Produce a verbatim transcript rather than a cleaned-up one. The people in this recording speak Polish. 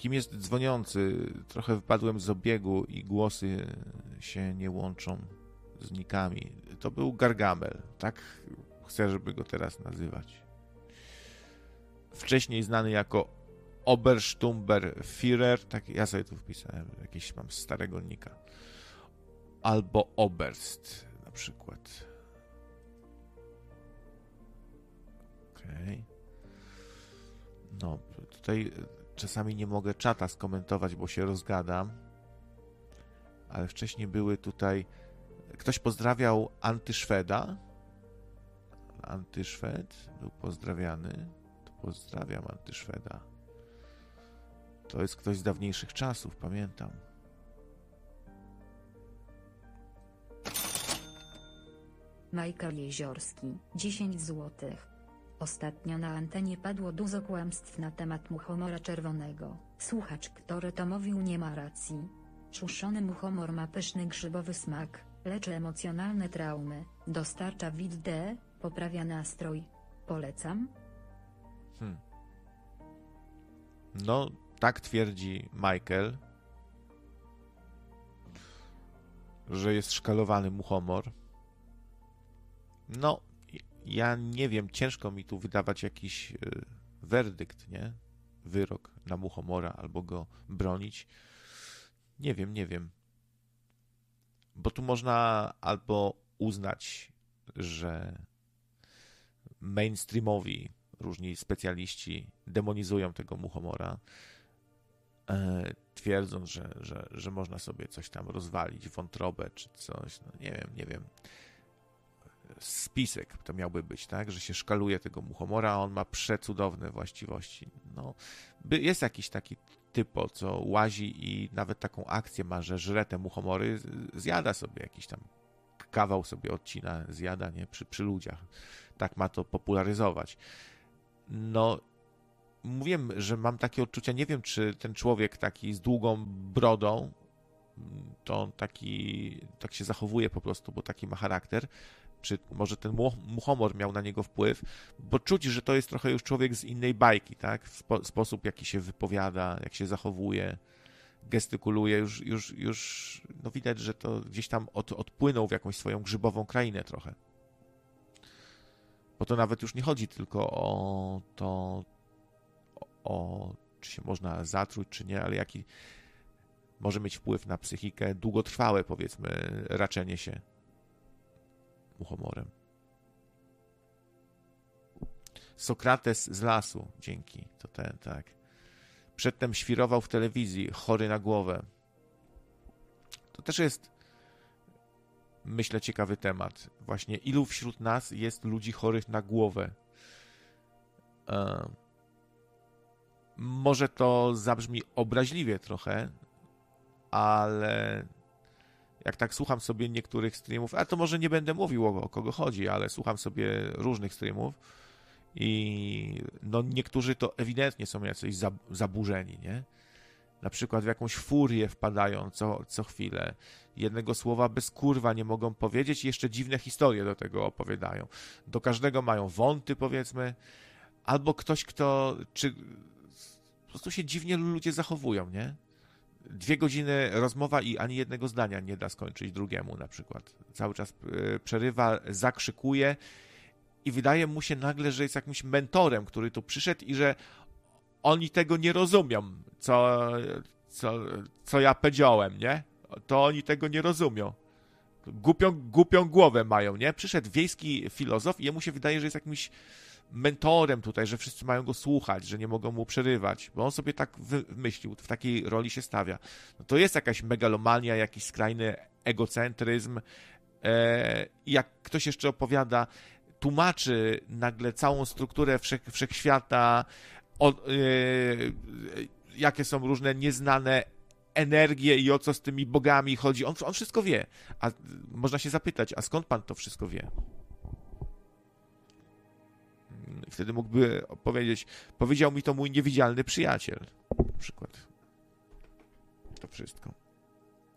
Kim jest dzwoniący? Trochę wypadłem z obiegu i głosy się nie łączą z nikami. To był Gargamel. Tak chcę, żeby go teraz nazywać. Wcześniej znany jako Obersturmbannführer. Tak, ja sobie tu wpisałem. Jakieś mam starego nika. Albo Oberst na przykład. Okej. Okay. No, tutaj czasami nie mogę czata skomentować, bo się rozgadam. Ale wcześniej były tutaj... Ktoś pozdrawiał Antyszweda. Antyszwed był pozdrawiany. To pozdrawiam Antyszweda. To jest ktoś z dawniejszych czasów, pamiętam. Michael Jeziorski, dziesięć złotych. Ostatnio na antenie padło dużo kłamstw na temat muchomora czerwonego. Słuchacz, który to mówił, nie ma racji. Suszony muchomor ma pyszny grzybowy smak, leczy emocjonalne traumy, dostarcza wit D, poprawia nastrój. Polecam? Hmm. No, tak twierdzi Michael, że jest szkalowany muchomor. No, ja nie wiem, ciężko mi tu wydawać jakiś y, werdykt, nie? Wyrok na muchomora albo go bronić. Nie wiem, nie wiem. Bo tu można albo uznać, że mainstreamowi różni specjaliści demonizują tego muchomora, e, twierdząc, że, że, że można sobie coś tam rozwalić, wątrobę czy coś. No, nie wiem, nie wiem. Spisek to miałby być, tak? Że się szkaluje tego muchomora, a on ma przecudowne właściwości. No, jest jakiś taki typo, co łazi i nawet taką akcję ma, że żre te muchomory, zjada sobie jakiś tam kawał, sobie odcina, zjada, nie? Przy, przy ludziach. Tak ma to popularyzować. No, mówiłem, że mam takie odczucia, nie wiem, czy ten człowiek taki z długą brodą, to on taki, tak się zachowuje po prostu, bo taki ma charakter, czy może ten muchomor miał na niego wpływ, bo czuć, że to jest trochę już człowiek z innej bajki, tak? Spo, sposób, jaki się wypowiada, jak się zachowuje, gestykuluje, już, już, już no widać, że to gdzieś tam od, odpłynął w jakąś swoją grzybową krainę trochę. Bo to nawet już nie chodzi tylko o to, o, o czy się można zatruć, czy nie, ale jaki może mieć wpływ na psychikę długotrwałe, powiedzmy, raczenie się muchomorem. Sokrates z lasu, dzięki, to ten, tak. Przedtem świrował w telewizji, chory na głowę. To też jest, myślę, ciekawy temat. Właśnie ilu wśród nas jest ludzi chorych na głowę? E, może to zabrzmi obraźliwie trochę, ale jak tak słucham sobie niektórych streamów, a to może nie będę mówił o, o kogo chodzi, ale słucham sobie różnych streamów i no niektórzy to ewidentnie są jacyś zaburzeni, nie? Na przykład w jakąś furię wpadają co, co chwilę. Jednego słowa bez kurwa nie mogą powiedzieć i jeszcze dziwne historie do tego opowiadają. Do każdego mają wąty, powiedzmy, albo ktoś, kto czy po prostu się dziwnie ludzie zachowują, nie? Dwie godziny rozmowa i ani jednego zdania nie da skończyć drugiemu na przykład. Cały czas przerywa, zakrzykuje i wydaje mu się nagle, że jest jakimś mentorem, który tu przyszedł i że oni tego nie rozumią, co, co, co ja powiedziałem, nie? To oni tego nie rozumią. Głupią, głupią głowę mają, nie? Przyszedł wiejski filozof i jemu się wydaje, że jest jakimś mentorem tutaj, że wszyscy mają go słuchać, że nie mogą mu przerywać, bo on sobie tak wymyślił, w takiej roli się stawia. No to jest jakaś megalomania, jakiś skrajny egocentryzm. E, jak ktoś jeszcze opowiada, tłumaczy nagle całą strukturę wszech, wszechświata, o, e, jakie są różne nieznane energie i o co z tymi bogami chodzi. On, on wszystko wie. A można się zapytać, a skąd pan to wszystko wie? I wtedy mógłby powiedzieć, powiedział mi to mój niewidzialny przyjaciel. Na przykład. To wszystko.